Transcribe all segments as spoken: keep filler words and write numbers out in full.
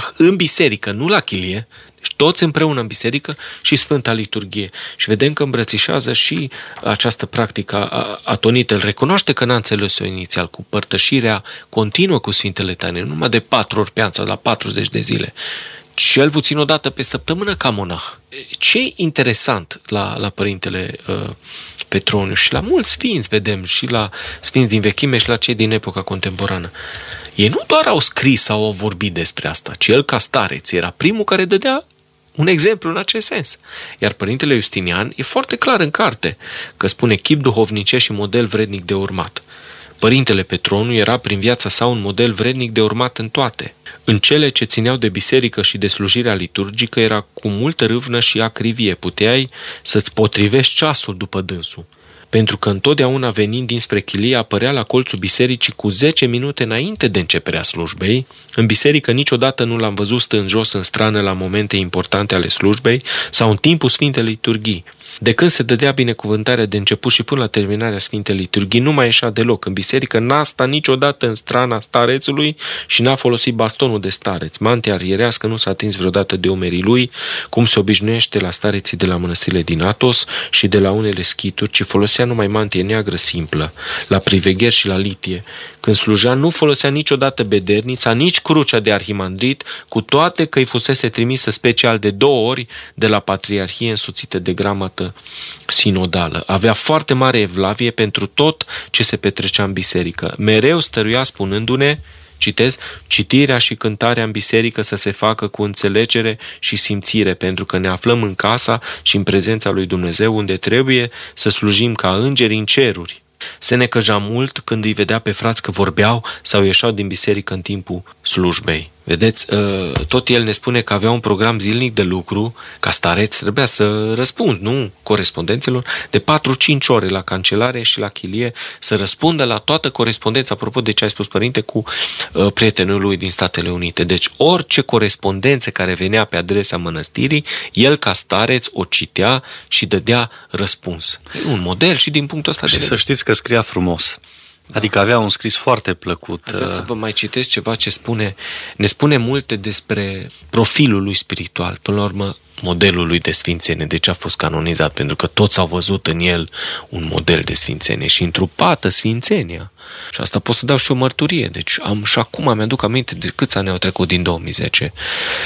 monah în biserică, nu la chilie, deci toți împreună în biserică și Sfânta Liturghie. Și vedem că îmbrățișează și această practică atonită. Îl recunoaște că n-a înțeles-o inițial, cu părtășirea continuă cu Sfintele Taine, numai de patru ori pe an sau la patruzeci de zile. Cel puțin o dată pe săptămână ca monah. Ce e interesant la, la Părintele uh, Petroniu și la mulți sfinți, vedem, și la sfinți din vechime și la cei din epoca contemporană, ei nu doar au scris sau au vorbit despre asta, ci el ca stareț era primul care dădea un exemplu în acest sens. Iar Părintele Justinian e foarte clar în carte că spune chip duhovnicesc și model vrednic de urmat. Părintele Petroniu era prin viața sa un model vrednic de urmat în toate. În cele ce țineau de biserică și de slujirea liturgică era cu multă râvnă și acrivie. Puteai să-ți potrivești ceasul după dânsul, pentru că întotdeauna venind dinspre chilie apărea la colțul bisericii cu zece minute înainte de începerea slujbei. În biserică niciodată nu l-am văzut stând jos în strană la momente importante ale slujbei sau în timpul Sfintei Liturghii. De când se dădea binecuvântarea de început și până la terminarea Sfintei Liturghii, nu mai ieșea deloc în biserică, n-a stat niciodată în strana starețului și n-a folosit bastonul de stareț. Mantia arhierească nu s-a atins vreodată de umerii lui, cum se obișnuiește la stareții de la mănăstirile din Athos și de la unele schituri, ci folosea numai mantie neagră simplă, la privegheri și la litie. Când slujea, nu folosea niciodată bedernița, nici crucea de arhimandrit, cu toate că îi fusese trimisă special de două ori de la Patriarhie însoțită de gramată sinodală. Avea foarte mare evlavie pentru tot ce se petrecea în biserică. Mereu stăruia spunându-ne, citez, citirea și cântarea în biserică să se facă cu înțelegere și simțire, pentru că ne aflăm în casa și în prezența lui Dumnezeu, unde trebuie să slujim ca îngeri în ceruri. Se necăja mult când îi vedea pe frați că vorbeau sau ieșeau din biserică în timpul slujbei. Vedeți, tot el ne spune că avea un program zilnic de lucru, ca stareț trebuia să răspunzi, nu, corespondențelor, de patru-cinci ore la cancelare și la chilie, să răspundă la toată corespondența, apropo de ce ai spus, părinte, cu prietenul lui din Statele Unite. Deci orice corespondență care venea pe adresa mănăstirii, el ca stareț o citea și dădea răspuns. E un model și din punctul ăsta și de vedere. Să știți că scria frumos. Adică avea un scris foarte plăcut. Vreau să vă mai citesc ceva ce spune, ne spune multe despre profilul lui spiritual, până la urmă modelul lui de sfințenie, de ce a fost canonizat, pentru că toți au văzut în el un model de sfințenie și întrupată sfințenia. Și asta pot să dau și o mărturie. Deci am, și acum mi-aduc aminte de câți ani au trecut din două mii zece.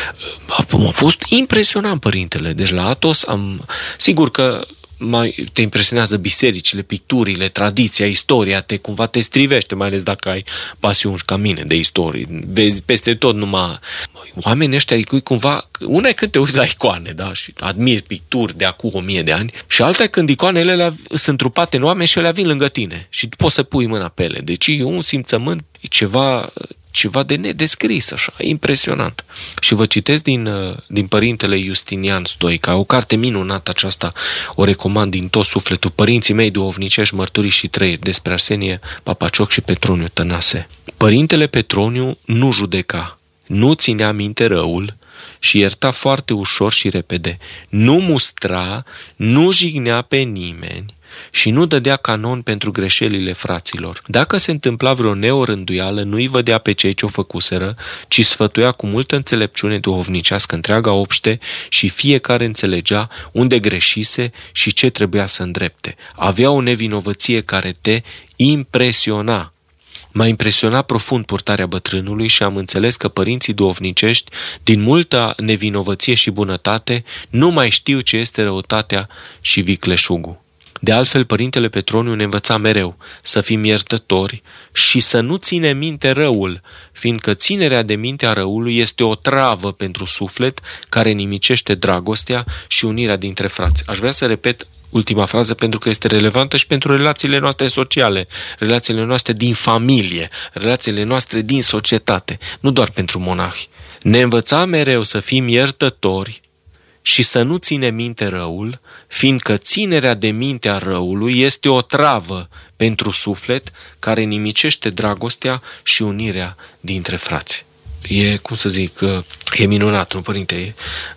A, a fost impresionant părintele. Deci la Athos am, sigur că mai te impresionează bisericile, picturile, tradiția, istoria, te cumva te strivește, mai ales dacă ai pasiuni ca mine de istorie. Vezi peste tot numai oamenii ăștia, cumva, una e când te uiți la icoane, da, și admiri picturi de acum o mie de ani, și alta e când icoanele alea sunt trupate în oameni și ele vin lângă tine și poți să pui mâna pe ele. Deci e un simțământ, e ceva ceva de nedescris, așa, impresionant. Și vă citesc din, din Părintele Justinian Stoica, o carte minunată aceasta, o recomand din tot sufletul, Părinții mei duhovnicești, mărturii și trăiri, despre Arsenie Papacioc și Petroniu Tănase. Părintele Petroniu nu judeca, nu ținea minte răul și ierta foarte ușor și repede. Nu mustra, nu jignea pe nimeni și nu dădea canon pentru greșelile fraților. Dacă se întâmpla vreo neorânduială, nu-i vădea pe cei ce-o făcuseră, ci sfătuia cu multă înțelepciune duhovnicească întreaga obște și fiecare înțelegea unde greșise și ce trebuia să îndrepte. Avea o nevinovăție care te impresiona. M-a impresionat profund purtarea bătrânului și am înțeles că părinții duhovnicești, din multă nevinovăție și bunătate, nu mai știu ce este răutatea și vicleșugul. De altfel, Părintele Petroniu ne învăța mereu să fim iertători și să nu ținem minte răul, fiindcă ținerea de minte a răului este o travă pentru suflet care nimicește dragostea și unirea dintre frați. Aș vrea să repet ultima frază pentru că este relevantă și pentru relațiile noastre sociale, relațiile noastre din familie, relațiile noastre din societate, nu doar pentru monahi. Ne învăța mereu să fim iertători și să nu ținem minte răul, fiindcă ținerea de minte a răului este o travă pentru suflet care nimicește dragostea și unirea dintre frați. E, cum să zic, e minunat, nu, părinte?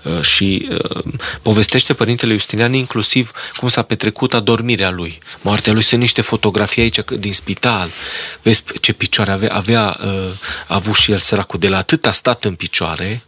Și povestește Părintele Justinian inclusiv cum s-a petrecut adormirea lui. Moartea lui, sunt niște fotografii aici din spital. Vezi ce picioare avea, avea avut și el săracul. De la atât a stat în picioare,